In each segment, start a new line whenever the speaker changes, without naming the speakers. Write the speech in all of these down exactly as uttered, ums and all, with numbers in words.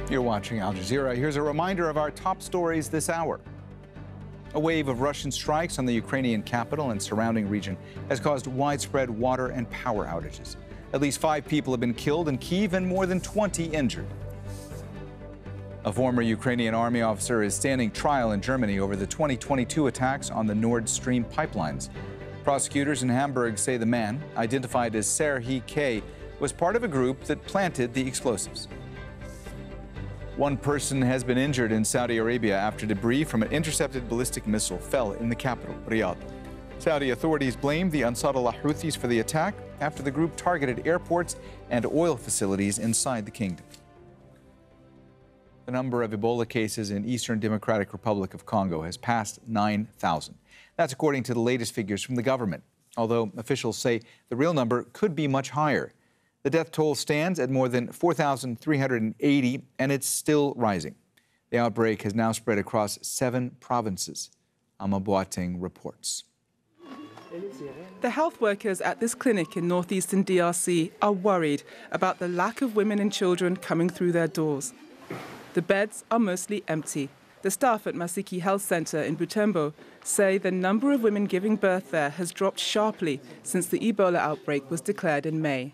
You're watching Al Jazeera. Here's a reminder of our top stories this hour. A wave of Russian strikes on the Ukrainian capital and surrounding region has caused widespread water and power outages. At least five people have been killed in Kyiv and more than twenty injured. A former Ukrainian army officer is standing trial in Germany over the twenty twenty-two attacks on the Nord Stream pipelines. Prosecutors in Hamburg say the man, identified as Serhiy K., was part of a group that planted the explosives. One person has been injured in Saudi Arabia after debris from an intercepted ballistic missile fell in the capital, Riyadh. Saudi authorities blamed the Ansarullah Houthis for the attack after the group targeted airports and oil facilities inside the kingdom. The number of Ebola cases in Eastern Democratic Republic of Congo has passed nine thousand. That's according to the latest figures from the government, although officials say the real number could be much higher. The death toll stands at more than four thousand three hundred eighty, and it's still rising. The outbreak has now spread across seven provinces. Ama Boateng reports.
The health workers at this clinic in northeastern D R C are worried about the lack of women and children coming through their doors. The beds are mostly empty. The staff at Masiki Health Center in Butembo say the number of women giving birth there has dropped sharply since the Ebola outbreak was declared in May.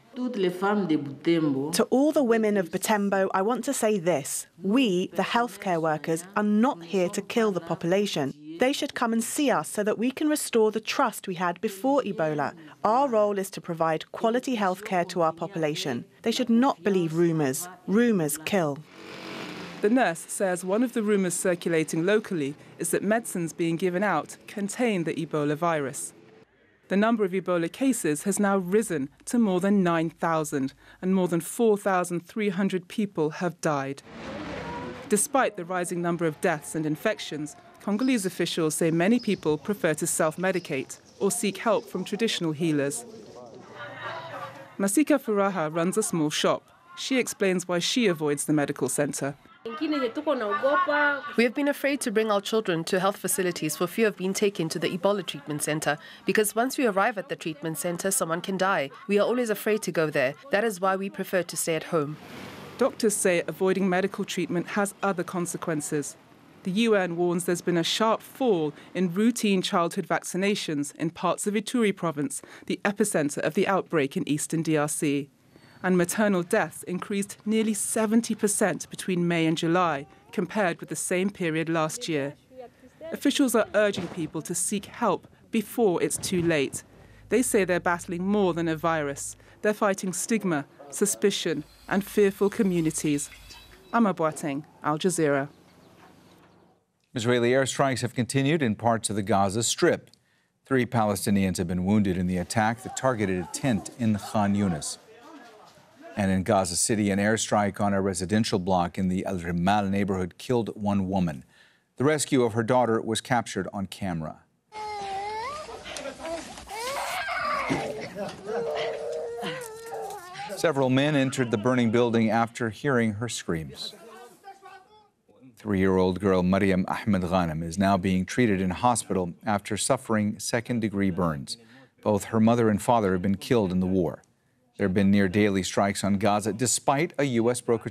To all the women of Butembo, I want to say this. We, the healthcare workers, are not here to kill the population. They should come and see us so that we can restore the trust we had before Ebola. Our role is to provide quality healthcare to our population. They should not believe rumours. Rumours kill.
The nurse says one of the rumours circulating locally is that medicines being given out contain the Ebola virus. The number of Ebola cases has now risen to more than nine thousand, and more than four thousand three hundred people have died. Despite the rising number of deaths and infections, Congolese officials say many people prefer to self-medicate or seek help from traditional healers. Masika Furaha runs a small shop. She explains why she avoids the medical centre.
We have been afraid to bring our children to health facilities for fear of being taken to the Ebola treatment center, because once we arrive at the treatment center, someone can die. We are always afraid to go there. That is why we prefer to stay at home.
Doctors say avoiding medical treatment has other consequences. The U N warns there's been a sharp fall in routine childhood vaccinations in parts of Ituri province, the epicenter of the outbreak in eastern D R C. And maternal deaths increased nearly seventy percent between May and July, compared with the same period last year. Officials are urging people to seek help before it's too late. They say they're battling more than a virus. They're fighting stigma, suspicion, and fearful communities. Ama Boateng, Al Jazeera.
Israeli airstrikes have continued in parts of the Gaza Strip. Three Palestinians have been wounded in the attack that targeted a tent in Khan Yunis. And in Gaza City, an airstrike on a residential block in the Al Rimal neighborhood killed one woman. The rescue of her daughter was captured on camera. Several men entered the burning building after hearing her screams. Three-year-old girl Mariam Ahmed Ghanem is now being treated in hospital after suffering second-degree burns. Both her mother and father have been killed in the war. There have been near-daily strikes on Gaza, despite a U S brokered